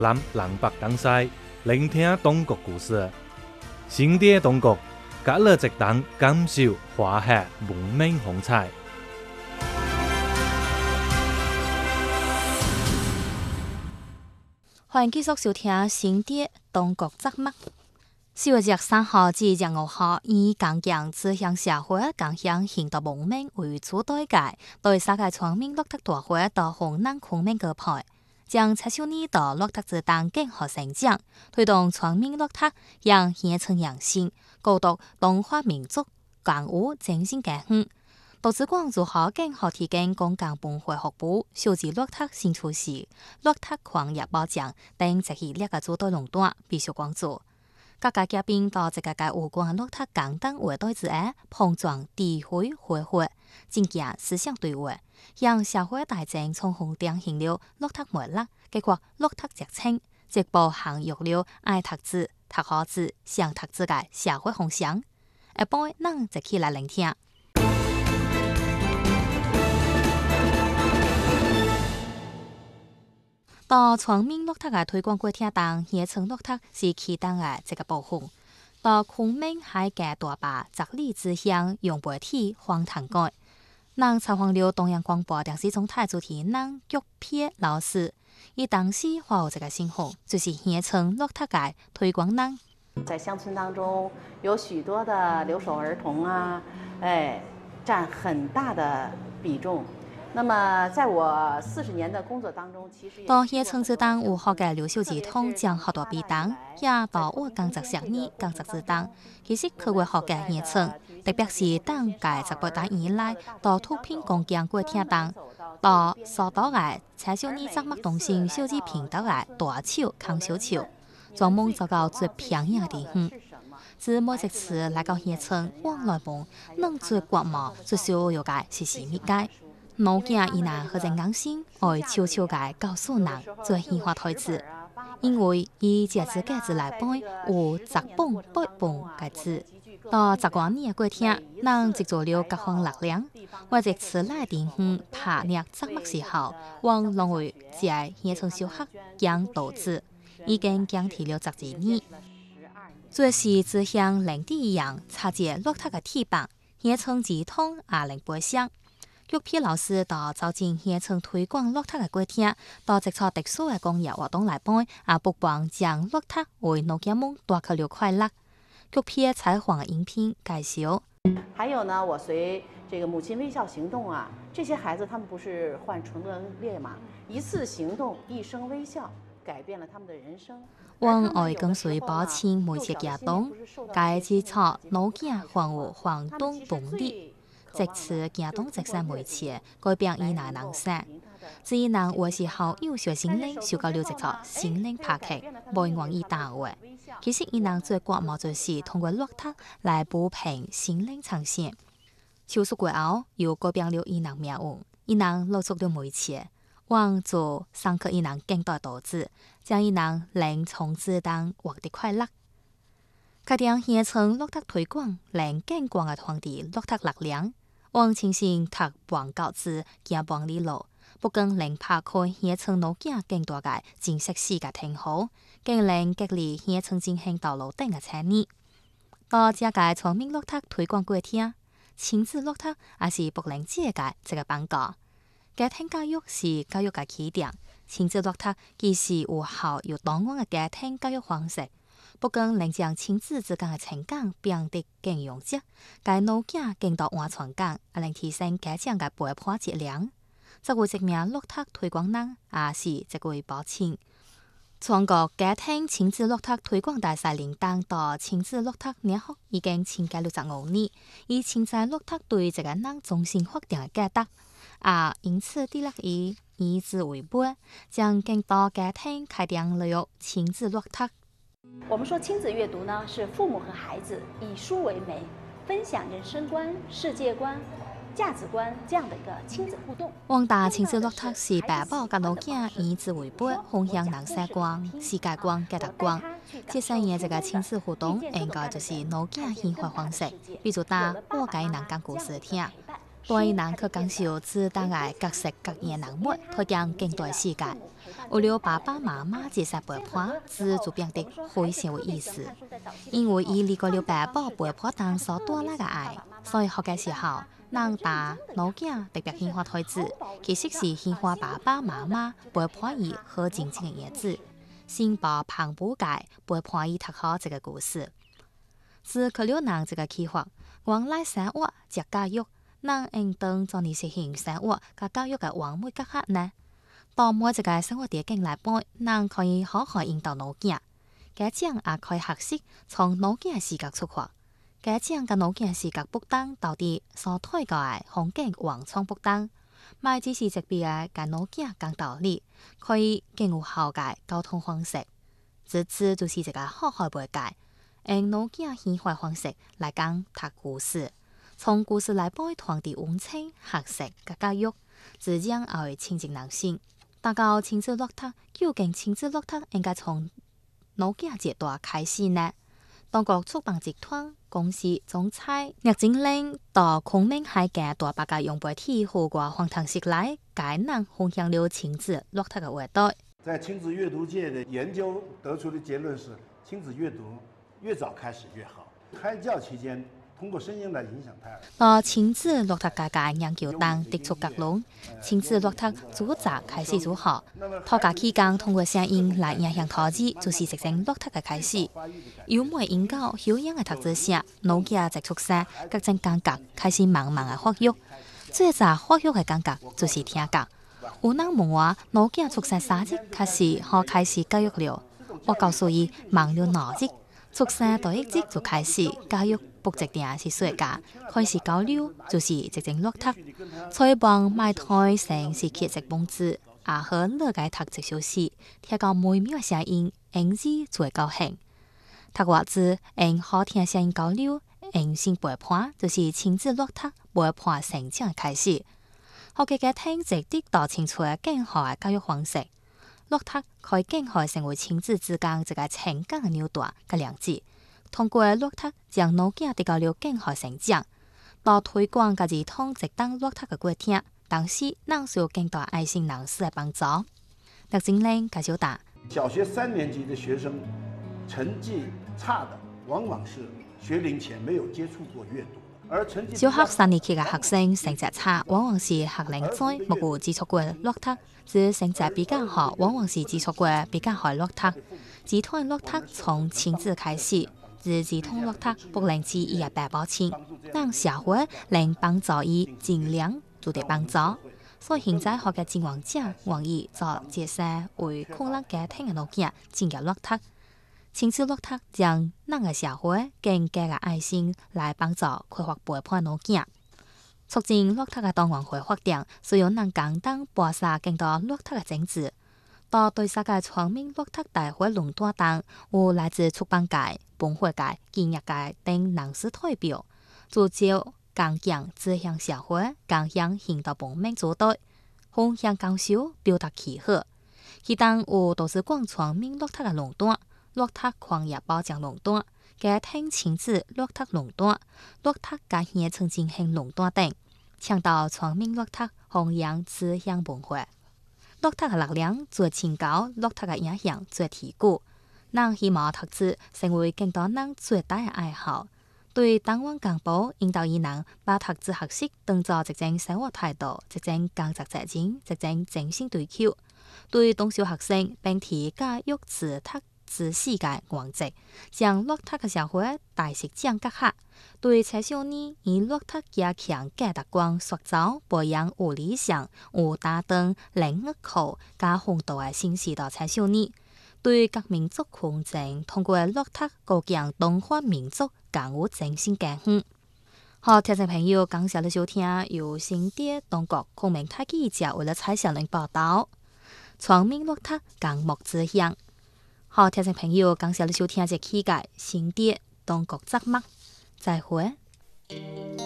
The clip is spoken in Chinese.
南北东西，聆听中国故事。新的中国，隔了一档感受华夏文明风采。 欢迎继续收听新的中国节目。4月3號至5號，以강경指向社會、강向現代文明為主題嘅，對世界全面落拓大會到湖南昆明舉辦，將青少年到落拓之當建學成長，推動全面落拓，讓現存人性，高度中華民族感悟精神結合。導致廣如何建學提供公共本會學部、小至落拓新措施、落拓礦業保障等一系列嘅主題論斷，必須關注。各界嘉賓到這個有關落拓簡單話題之下，碰撞智慧會會，增加思想對話，讓社會大眾從紅點行了落拓脈絡，結果落拓熱情，直播行入了愛讀字、讀好字、想讀字嘅社會風向。一般人就起來聆聽。到全面落拓嘅推廣過程中，現存落拓是其中嘅一個部分。到昆明海嘅大壩直立指向用培體荒塘街，能採訪了東陽廣播電視總台主持人菊撇老師，伊當時話有一個信號，就是現存落拓嘅推廣人。 在鄉村當中，有許多的留守兒童啊，佔很大的比重。那麼，在我40年的工作當中，其實到現存之當有學嘅留守兒童將學到比當，也到我工作10年工作之當，其實佢會學嘅現存，特別是當屆18大以來，到脫貧攻堅過程當，到受到嘅青少年節目中心小子頻道嘅大潮抗小潮，專門做到最平衡嘅地方。自每一次來到現存，往來問，能最刮毛最少要嘅是乜嘅？老囝伊若好真硬心，愛悄悄嘅告訴人最喜歡台詞，因為伊這自己字來背有10本8本嘅字。到10多年嘅過程，人積聚了各方力量，我一次來地方拍攝節目時候，我認為在現存小學講道字，已經講提了10幾年。最是只像領地一樣插接落拓嘅鐵板，現存兒童也能背上。菊撇老師到走進現存推廣落拓嘅過程，到接觸特殊嘅工業活動來辦，也不妨將落拓為老家們帶去了快樂。菊撇採訪嘅影片介紹。 還有呢，我隨這個母親微笑行動啊，這些孩子他們不是患唇腭裂嘛，一次行動，一聲微笑，改變了他們的人生。 我愛跟隨母親每次行動，介接觸老家還有環東動力。即次行動即使每次改變伊那人生，至於人有時候有學心靈，受到了即錯心靈拍劇，無願意打話。其實伊人最刮毛就是通過落拓來補平心靈呈現。手術過後，又改變了伊人命運，伊人落足了每次，往做上課伊人更多導致，將伊人令從自當獲得快樂。佢哋現存落拓推廣，令更廣嘅傳遞落拓力量。往清新讀廣告字，行幫里路，不僅令拍開現存老家更多嘅正式世界挺好，更令激勵現存進行道路等嘅產業。到這個全面落拓推廣過程，親子落拓也是不能借嘅一個板塊。家庭教育是教育嘅起點，親子落拓既是有效又當穩嘅家庭教育方式。不僅能將親子之間嘅情感變得更融洽，介老家更多安全感，也能提升家長嘅陪伴質量。作為一名落拓推廣人，也是一個保證。全國家庭親子落拓推廣大賽領導到親子落拓年學已經參加65年，以親子落拓對一個人終身確定嘅價值，因此致力以之為本，將更多家庭開展了親子落拓。 我們說親子閱讀呢，是父母和孩子以書為媒，分享人生觀、世界觀、價值觀這樣的一個親子互動。 旺大親子落拓是爸爸甲老囝以之為本，分享人生觀、世界觀、價值觀。接下來這個親子互動應該就是老囝喜歡方式，比如打我給人講故事聽。 對人去感受自當嘅各式各樣人物，推廣更多世界。為了爸爸媽媽介紹陪伴，自就變得非常有意思。因為伊理解了爸爸陪伴當所多拉嘅愛，所以學嘅時候，人大老囝特別喜歡睇字，其實是喜歡爸爸媽媽陪伴伊和靜靜嘅日子。新報澎湖界陪伴伊讀好這個故事，自佢了人這個計劃，往來生活及教育。能應當做你實行生活及教育嘅完美結合呢？當每一個生活環境來幫，能可以好好引導老囝，家長也可以學習從老囝嘅視角出發。家長嘅老囝嘅視角不當，到底所推介嘅環境橫衝不當，咪只是特別嘅跟老囝講道理，可以更有效嘅溝通方式。這次就是一個好好媒介，用老囝喜歡方式來講讀故事。從故事來幫傳遞溫情、學習及教育，自然也會親近人心。達到親子落讀，究竟親子落讀應該從哪幾階段開始呢？當局出版集團公司總裁葉景玲到昆明海嘅大白嘅用媒體和過訪談室來，解能分享了親子落讀嘅話題。 在親子閱讀界的研究得出的結論是，親子閱讀越早開始越好。胎教期間，通過聲音來影響胎兒。 到親子落讀嘅研究當得出結論，親子落讀早早開始就好。托家期間通過聲音來影響胎兒，就是直正落讀嘅開始。有媒研究曉養嘅讀者寫，老囝在出生各種感覺開始慢慢嘅發育。最早發育嘅感覺就是聽覺。有人問我，老囝出生啥日開始教育了？我告訴伊，忙了哪日，出生第一日就開始教育。不一定是說假，開始交流就是直正落讀。採訪買台成是缺席幫助，也和樂解讀直休息，聽到美妙嘅聲音，因此最高興。讀話字，因好聽聲音交流，因先陪伴，就是親子落讀陪伴成長嘅開始。學嘅聽直啲到清楚更好嘅教育方式，落讀可以更好成為親子之間一個情感嘅紐帶嘅連接。通過落讀，將老囝得到了更好成長，到推廣家己通直當落讀嘅過程，當時能受更多愛心人士嘅幫助。葉景玲介紹道： 小學3年級嘅學生成績差的，往往是學齡前沒有接觸過閱讀，而成績小學3年級嘅學生成績差，往往是學齡在冇有接觸過落讀；至成績比較好，往往是接觸過比較好落讀。兒童落讀從親子開始。兒童落讀不能只伊嘅爸爸親，讓社會能幫助伊盡量做啲幫助。所以現在學嘅經營者願意做這些為困難家庭嘅老囝進入落讀。親子落讀將人嘅社會更加嘅愛心來幫助開發陪伴老囝，促進落讀嘅當元會發展，需要人簡單播撒更多落讀嘅種子。到對世界全民落讀大會論壇等，有來自出版界、本會界、建業界等人士代表，聚焦講講指向社會、講向行動方面組隊，分享感受、表達契合。其中有都是廣全民落讀嘅論壇、落讀創業保障論壇、家庭親子落讀論壇、落讀家鄉曾進行論壇等，倡導全民落讀，弘揚指向文化。落讀嘅力量最清高，落讀嘅影響最提高。人希望讀書成為更多人最大嘅愛好。對台灣幹部引導伊人把讀書學習當作一種生活態度，一種工作責任，一種精神追求。對中小學生並提教育自讀自世界原則，將落讀嘅社會大實踐結合。對青少年以落讀加強價值觀塑造，培養有理想、有擔當、能額口加風度嘅新時代青少年。對各民族群眾通過落讀構建東方民族更有精神家園。好，聽眾朋友，感謝你收聽由新店當局昆明台記者為了蔡小玲報道，全民落讀港目之鄉。好，聽眾朋友，感謝你收聽這期嘅新店當局節目，再會。